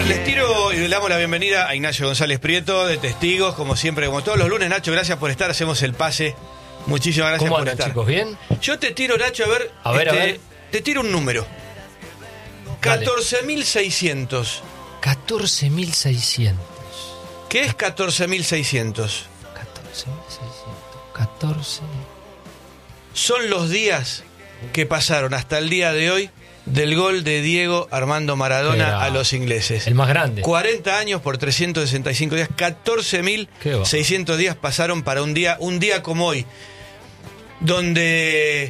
Les tiro y le damos la bienvenida a Ignacio González Prieto, de Testigos, como siempre, como todos los lunes. Nacho, gracias por estar, hacemos el pase. Muchísimas gracias por estar. ¿Cómo andan, chicos? ¿Bien? Yo te tiro, Nacho, a ver. Te tiro un número. 14.600. 14.600. ¿Qué es 14.600? 14. Son los días que pasaron hasta el día de hoy del gol de Diego Armando Maradona a los ingleses. El más grande. 40 años por 365 días. 14.600 días pasaron para un día como hoy, donde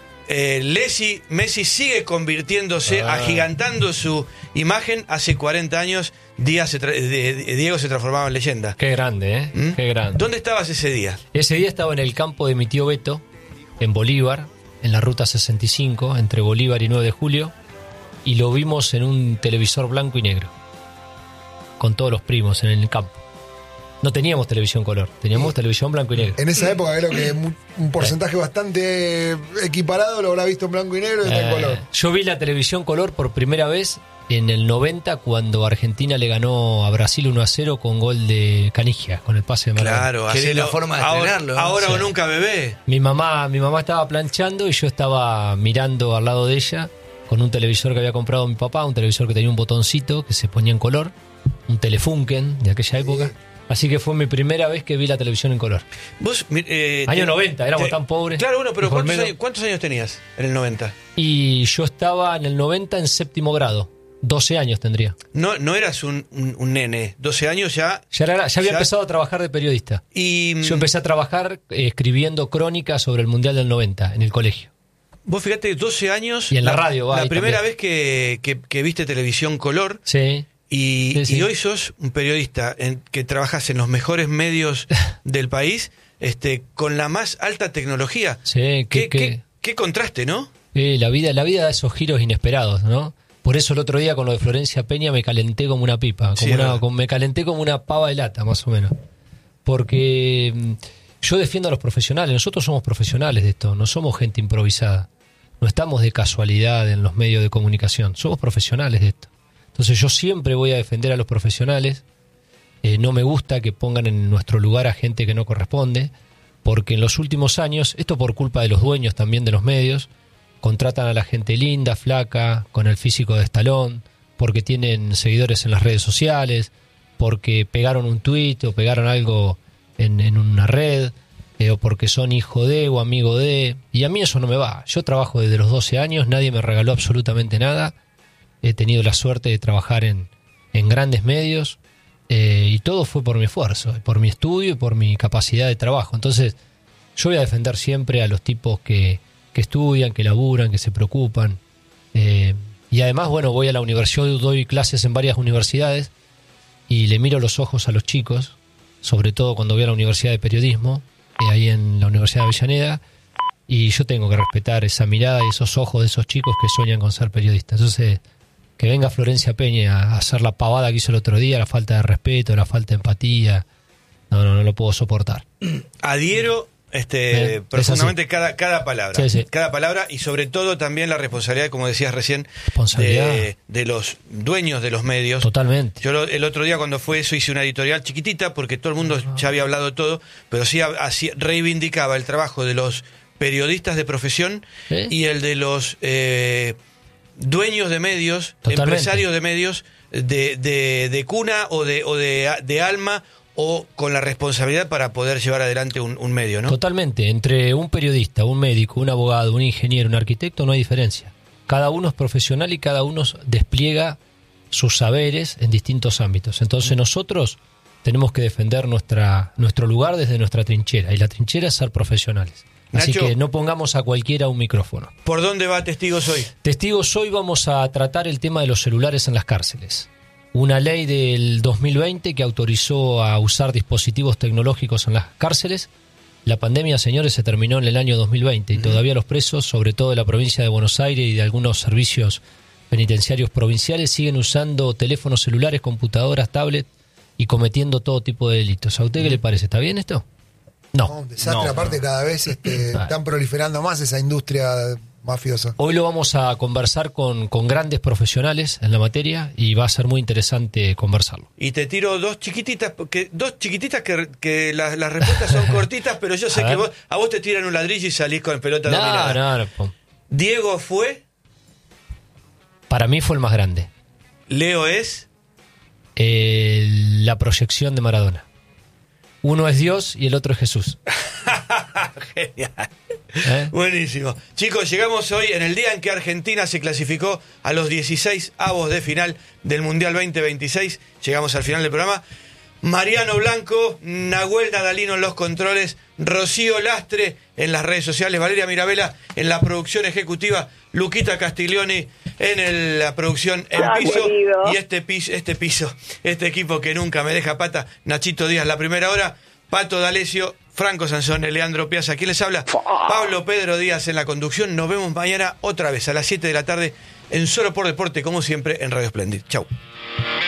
Messi sigue convirtiéndose, agigantando su imagen. Hace 40 años Diego se transformaba en leyenda. Qué grande, ¿eh? Qué grande. ¿Dónde estabas ese día? Ese día estaba en el campo de mi tío Beto, en Bolívar, en la ruta 65, entre Bolívar y 9 de Julio, y lo vimos en un televisor blanco y negro, con todos los primos en el campo. No teníamos televisión color, teníamos televisión blanco y negro. En esa época creo que un porcentaje bastante equiparado lo habrá visto en blanco y negro y en color. Yo vi la televisión color por primera vez en el 90, cuando Argentina le ganó a Brasil 1-0 con gol de Canigia, con el pase de Maradona. Claro, así es la forma de estrenarlo. Ahora o nunca, bebé. Mi mamá estaba planchando y yo estaba mirando al lado de ella con un televisor que había comprado mi papá, un televisor que tenía un botoncito que se ponía en color, un Telefunken de aquella época. Así que fue mi primera vez que vi la televisión en color. Vos, año 90, éramos tan pobres. Claro, bueno, pero ¿cuántos años tenías en el 90? Y yo estaba en el 90 en séptimo grado. 12 años tendría. No eras un nene. 12 años ya había empezado a trabajar de periodista. Yo empecé a trabajar escribiendo crónicas sobre el Mundial del 90 en el colegio. Vos fíjate, 12 años. Y en la radio. La primera vez que viste televisión color. Sí. Y hoy sos un periodista que trabajas en los mejores medios del país, con la más alta tecnología. Sí. ¿Qué contraste, no? La vida da esos giros inesperados, ¿no? Por eso el otro día con lo de Florencia Peña me calenté como una pipa, me calenté como una pava de lata, más o menos. Porque yo defiendo a los profesionales, nosotros somos profesionales de esto, no somos gente improvisada. No estamos de casualidad en los medios de comunicación, somos profesionales de esto. Entonces yo siempre voy a defender a los profesionales, no me gusta que pongan en nuestro lugar a gente que no corresponde, porque en los últimos años, esto por culpa de los dueños también de los medios, contratan a la gente linda, flaca, con el físico de Stallone, porque tienen seguidores en las redes sociales, porque pegaron un tuit o pegaron algo en una red, o porque son hijo de o amigo de. Y a mí eso no me va. Yo trabajo desde los 12 años, nadie me regaló absolutamente nada. He tenido la suerte de trabajar en grandes medios, y todo fue por mi esfuerzo, por mi estudio y por mi capacidad de trabajo. Entonces, yo voy a defender siempre a los tipos que estudian, que laburan, que se preocupan. Y además, voy a la universidad, doy clases en varias universidades y le miro los ojos a los chicos, sobre todo cuando voy a la Universidad de Periodismo, ahí en la Universidad de Avellaneda, y yo tengo que respetar esa mirada y esos ojos de esos chicos que sueñan con ser periodistas. Entonces, que venga Florencia Peña a hacer la pavada que hizo el otro día, la falta de respeto, la falta de empatía, no lo puedo soportar. Adhiero profundamente cada palabra. Sí. Cada palabra, y sobre todo también la responsabilidad, como decías recién, de los dueños de los medios. Totalmente. Yo el otro día cuando fue eso hice una editorial chiquitita porque todo el mundo ya había hablado de todo, pero sí así reivindicaba el trabajo de los periodistas de profesión y el de los dueños de medios, empresarios de medios de cuna o de alma, o con la responsabilidad para poder llevar adelante un medio, ¿no? Totalmente. Entre un periodista, un médico, un abogado, un ingeniero, un arquitecto, no hay diferencia. Cada uno es profesional y cada uno despliega sus saberes en distintos ámbitos. Entonces nosotros tenemos que defender nuestro lugar desde nuestra trinchera, y la trinchera es ser profesionales. Así Nacho, que no pongamos a cualquiera un micrófono. ¿Por dónde va Testigos hoy? Testigos hoy vamos a tratar el tema de los celulares en las cárceles. Una ley del 2020 que autorizó a usar dispositivos tecnológicos en las cárceles. La pandemia, señores, se terminó en el año 2020 y todavía los presos, sobre todo de la provincia de Buenos Aires y de algunos servicios penitenciarios provinciales, siguen usando teléfonos celulares, computadoras, tablets y cometiendo todo tipo de delitos. ¿A usted qué le parece? ¿Está bien esto? No. Un desastre, aparte cada vez están proliferando más esa industria mafiosa. Hoy lo vamos a conversar con grandes profesionales en la materia y va a ser muy interesante conversarlo. Y te tiro dos chiquititas que las respuestas son cortitas, pero yo sé que a vos te tiran un ladrillo y salís con pelota dominada. No. Diego fue... Para mí fue el más grande. Leo es... La proyección de Maradona. Uno es Dios y el otro es Jesús. Genial. Buenísimo. Chicos, llegamos hoy en el día en que Argentina se clasificó a los 16 avos de final del Mundial 2026. Llegamos al final del programa. Mariano Blanco, Nahuel Nadalino en los controles, Rocío Lastre en las redes sociales, Valeria Mirabella en la producción ejecutiva, Luquita Castiglioni en la producción en piso, y este equipo que nunca me deja pata, Nachito Díaz la primera hora, Pato D'Alessio, Franco Sansone, Leandro Piazza, ¿quién les habla? Pablo Pedro Díaz en la conducción. Nos vemos mañana otra vez a las 7 de la tarde en Solo por Deporte, como siempre en Radio Splendid. Chau.